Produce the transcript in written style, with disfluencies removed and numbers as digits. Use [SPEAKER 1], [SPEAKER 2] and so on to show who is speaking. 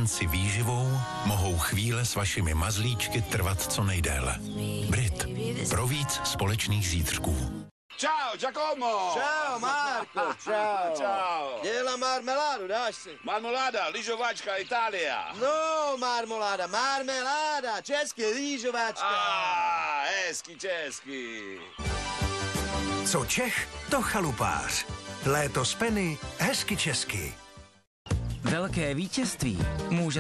[SPEAKER 1] milenci výživou mohou chvíle s vašimi mazlíčky trvat co nejdéle. Brit. Pro víc společných zítřků.
[SPEAKER 2] Ciao, Giacomo!
[SPEAKER 3] Ciao, Marco! Ciao!
[SPEAKER 2] Ciao!
[SPEAKER 3] Dělá marmeládu, dáš si?
[SPEAKER 2] Marmoláda, lyžovačka, Itália.
[SPEAKER 3] No, marmeláda, český lyžovačka.
[SPEAKER 2] Hezky, česky.
[SPEAKER 4] Co Čech, to chalupář. Léto z Penny, hezky česky.
[SPEAKER 5] Velké vítězství může